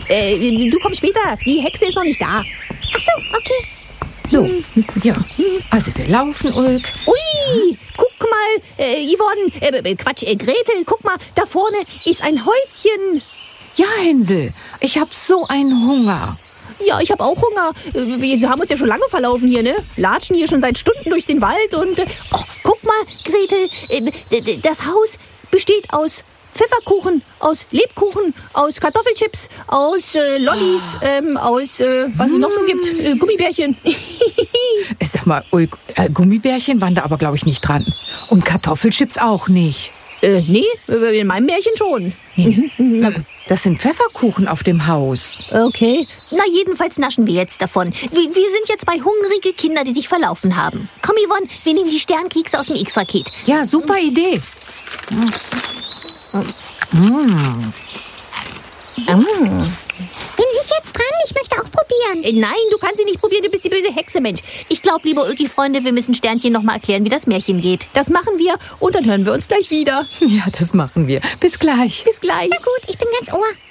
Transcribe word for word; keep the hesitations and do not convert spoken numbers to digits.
Äh, du kommst später. Die Hexe ist noch nicht da. Ach so, okay. So, ja. Also wir laufen, Ulk. Ui, guck mal, äh, Yvonne, äh, Quatsch, äh, Gretel, guck mal, da vorne ist ein Häuschen. Ja, Hänsel, ich hab so einen Hunger. Ja, ich habe auch Hunger. Äh, Wir haben uns ja schon lange verlaufen hier, ne? Latschen hier schon seit Stunden durch den Wald und... Äh, oh, guck mal, Gretel, äh, das Haus besteht aus Pfefferkuchen, aus Lebkuchen, aus Kartoffelchips, aus äh, Lollis, ähm, aus, äh, was es noch so gibt, äh, Gummibärchen. Sag mal, Ulk, äh, Gummibärchen waren da aber, glaube ich, nicht dran. Und Kartoffelchips auch nicht. Äh, nee, in meinem Märchen schon. Na, das sind Pfefferkuchen auf dem Haus. Okay. Na, jedenfalls naschen wir jetzt davon. Wir, wir sind jetzt bei hungrige Kinder, die sich verlaufen haben. Komm, Yvonne, wir nehmen die Sternkekse aus dem X-Raket. Ja, super Idee. Mm. Mm. Bin ich jetzt dran? Ich möchte auch probieren. Äh, nein, du kannst sie nicht probieren, du bist die böse Hexe, Mensch. Ich glaube, liebe Ulki-Freunde, wir müssen Sternchen noch mal erklären, wie das Märchen geht. Das machen wir und dann hören wir uns gleich wieder. Ja, das machen wir. Bis gleich. Bis gleich. Na gut, ich bin ganz Ohr.